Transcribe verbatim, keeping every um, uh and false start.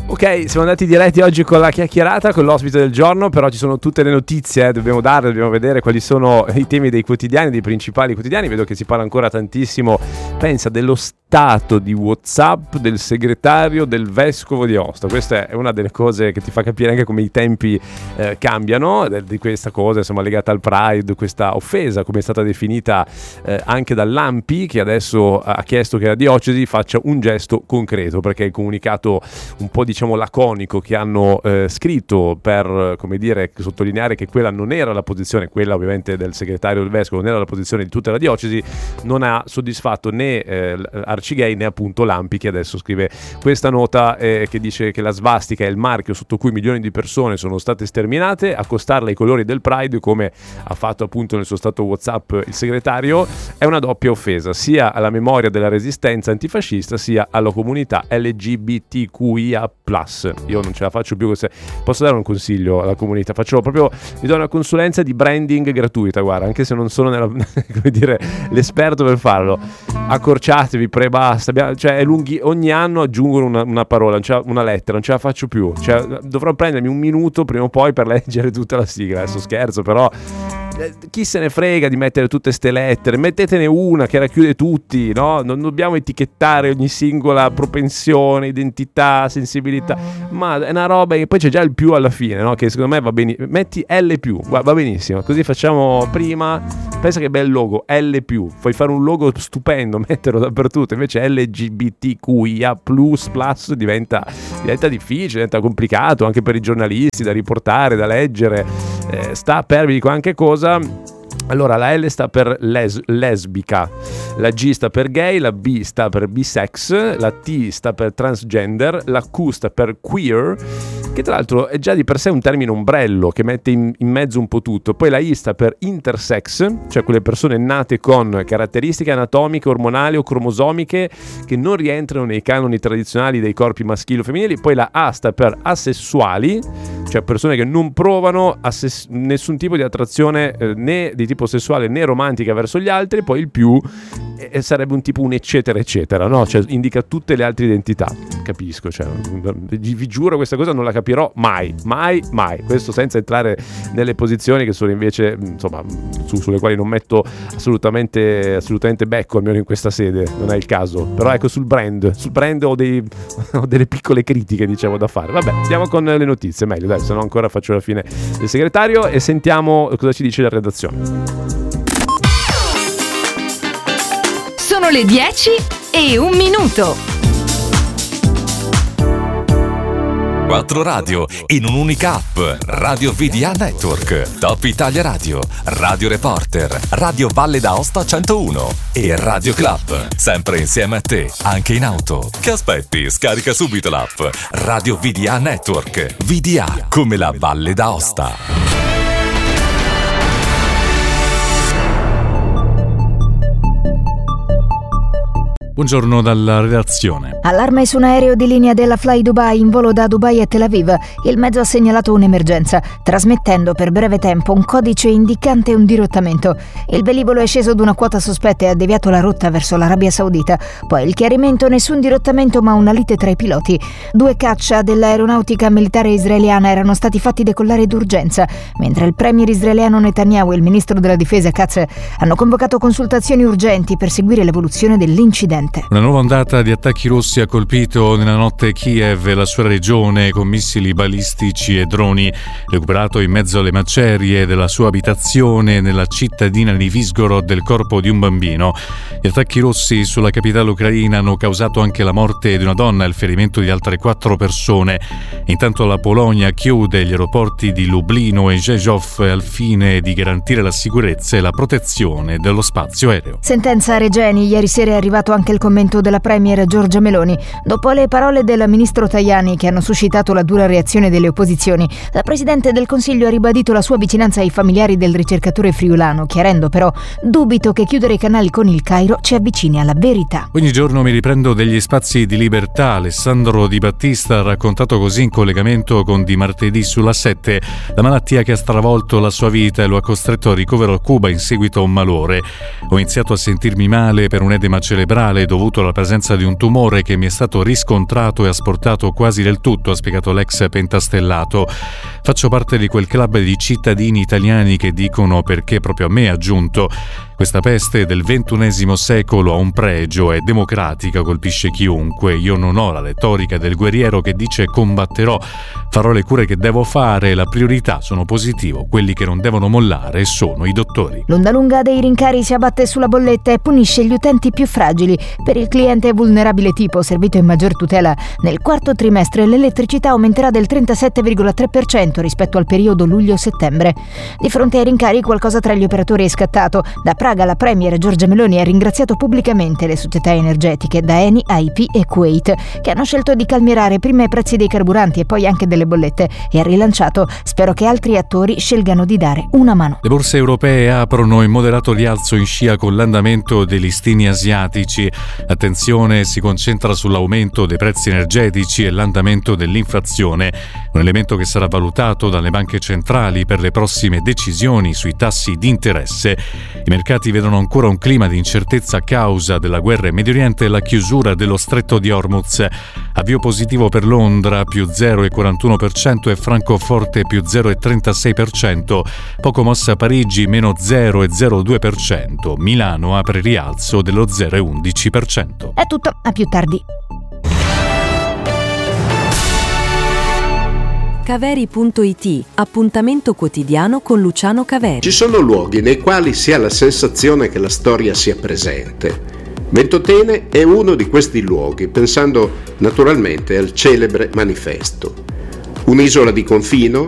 Ok, siamo andati diretti oggi con la chiacchierata, con l'ospite del giorno, però ci sono tutte le notizie, eh, dobbiamo darle, dobbiamo vedere quali sono i temi dei quotidiani, dei principali quotidiani. Vedo che si parla ancora tantissimo, pensa, dello stato di WhatsApp del segretario del vescovo di Aosta. Questa è una delle cose che ti fa capire anche come i tempi eh, cambiano, di questa cosa insomma legata al Pride, questa offesa come è stata definita eh, anche dall'A M P I, che adesso ha chiesto che la diocesi faccia un gesto concreto, perché il comunicato un po' diciamo laconico che hanno eh, scritto per, come dire, sottolineare che quella non era la posizione, quella ovviamente del segretario del vescovo, non era la posizione di tutta la diocesi, non ha soddisfatto né eh, Arcigay né appunto l'A M P I, che adesso scrive questa nota eh, che dice che la svastica è il marchio sotto cui milioni di persone sono state sterminate. Accostarla ai colori del Pride, come ha fatto appunto nel suo stato WhatsApp il segretario, è una doppia offesa sia alla memoria della resistenza antifascista sia alla comunità L G B T Q I A plus. Io non ce la faccio più queste... Posso dare un consiglio alla comunità? Faccio proprio, vi do una consulenza di branding gratuita, guarda, anche se non sono nella, come dire, l'esperto per farlo. Accorciatevi, pre basta, abbiamo, cioè è lunghi, ogni anno aggiungono una, una parola, una lettera, non ce la faccio più, cioè dovrò prendermi un minuto prima o poi per leggere tutta la sigla. Adesso scherzo, però chi se ne frega di mettere tutte ste lettere, mettetene una che racchiude tutti, no? Non dobbiamo etichettare ogni singola propensione, identità, sensibilità, ma è una roba che poi c'è già il più alla fine, no? Che secondo me va benissimo. Metti L più, va benissimo, così facciamo prima. Pensa che bel logo, L più, puoi fare un logo stupendo, metterlo dappertutto. Invece L G B T Q I A plus plus diventa, diventa difficile, diventa complicato anche per i giornalisti da riportare, da leggere. Eh, sta per, vi dico anche cosa. Allora, la L sta per les- lesbica, la G sta per gay, la B sta per bisex, la T sta per transgender, la Q sta per queer, che tra l'altro è già di per sé un termine ombrello che mette in, in mezzo un po' tutto. Poi la I sta per intersex, cioè quelle persone nate con caratteristiche anatomiche, ormonali o cromosomiche che non rientrano nei canoni tradizionali dei corpi maschili o femminili. Poi la A sta per asessuali, cioè persone che non provano assess- nessun tipo di attrazione eh, né di tipo sessuale né romantica verso gli altri. Poi il più eh, sarebbe un tipo un eccetera eccetera, no? Cioè indica tutte le altre identità. Capisco, cioè vi giuro questa cosa non la capirò mai, mai, mai. Questo senza entrare nelle posizioni che sono invece insomma su, sulle quali non metto assolutamente assolutamente becco, almeno in questa sede, non è il caso. Però ecco, sul brand, sul brand ho, dei, ho delle piccole critiche diciamo da fare. Vabbè, andiamo con le notizie, meglio dai, se no ancora faccio la fine del segretario e sentiamo cosa ci dice la redazione. Sono le dieci e un minuto. Quattro radio in un'unica app. Radio V D A Network, Top Italia Radio, Radio Reporter, Radio Valle d'Aosta centouno e Radio Club. Sempre insieme a te, anche in auto. Che aspetti? Scarica subito l'app. Radio V D A Network. V D A come la Valle d'Aosta. Buongiorno dalla redazione. Allarme su un aereo di linea della Fly Dubai in volo da Dubai a Tel Aviv. Il mezzo ha segnalato un'emergenza, trasmettendo per breve tempo un codice indicante un dirottamento. Il velivolo è sceso ad una quota sospetta e ha deviato la rotta verso l'Arabia Saudita. Poi il chiarimento: nessun dirottamento ma una lite tra i piloti. Due caccia dell'aeronautica militare israeliana erano stati fatti decollare d'urgenza, mentre il premier israeliano Netanyahu e il ministro della difesa Katz hanno convocato consultazioni urgenti per seguire l'evoluzione dell'incidente. Una nuova ondata di attacchi russi ha colpito nella notte Kiev e la sua regione con missili balistici e droni. Recuperato in mezzo alle macerie della sua abitazione nella cittadina di Visgorod del corpo di un bambino. Gli attacchi russi sulla capitale ucraina hanno causato anche la morte di una donna e il ferimento di altre quattro persone. Intanto la Polonia chiude gli aeroporti di Lublino e Rzeszów al fine di garantire la sicurezza e la protezione dello spazio aereo. Sentenza Regeni. Ieri sera è arrivato anche il commento della premier Giorgia Meloni. Dopo le parole del ministro Tajani, che hanno suscitato la dura reazione delle opposizioni, la Presidente del Consiglio ha ribadito la sua vicinanza ai familiari del ricercatore friulano, chiarendo però: dubito che chiudere i canali con il Cairo ci avvicini alla verità. Ogni giorno mi riprendo degli spazi di libertà. Alessandro Di Battista ha raccontato così in collegamento con Di Martedì sulla sette la malattia che ha stravolto la sua vita e lo ha costretto a ricovero a Cuba in seguito a un malore. Ho iniziato a sentirmi male per un edema cerebrale, male dovuto alla presenza di un tumore che mi è stato riscontrato e asportato quasi del tutto, ha spiegato l'ex pentastellato. Faccio parte di quel club di cittadini italiani che dicono perché proprio a me, ha aggiunto. Questa peste del ventunesimo secolo ha un pregio, è democratica, colpisce chiunque. Io non ho la retorica del guerriero che dice combatterò, farò le cure che devo fare, la priorità sono positivo, quelli che non devono mollare sono i dottori. L'onda lunga dei rincari si abbatte sulla bolletta e punisce gli utenti più fragili. Per il cliente vulnerabile tipo servito in maggior tutela, nel quarto trimestre l'elettricità aumenterà del trentasette virgola tre per cento rispetto al periodo luglio-settembre. Di fronte ai rincari qualcosa tra gli operatori è scattato. Da Praga la premier Giorgia Meloni ha ringraziato pubblicamente le società energetiche, da Eni a I P e Kuwait, che hanno scelto di calmierare prima i prezzi dei carburanti e poi anche delle bollette, e ha rilanciato: spero che altri attori scelgano di dare una mano. Le borse europee aprono in moderato rialzo in scia con l'andamento dei listini asiatici. L'attenzione si concentra sull'aumento dei prezzi energetici e l'andamento dell'inflazione, un elemento che sarà valutato dalle banche centrali per le prossime decisioni sui tassi di interesse. I mercati vedono ancora un clima di incertezza a causa della guerra in Medio Oriente e la chiusura dello stretto di Hormuz. Avvio positivo per Londra, più zero virgola quarantuno per cento, e Francoforte più zero virgola trentasei per cento. Poco mossa Parigi, meno zero virgola zero due per cento. Milano apre rialzo dello zero virgola undici per cento. È tutto, a più tardi. Caveri punto it, appuntamento quotidiano con Luciano Caveri. Ci sono luoghi nei quali si ha la sensazione che la storia sia presente. Ventotene è uno di questi luoghi, pensando naturalmente al celebre Manifesto. Un'isola di confino,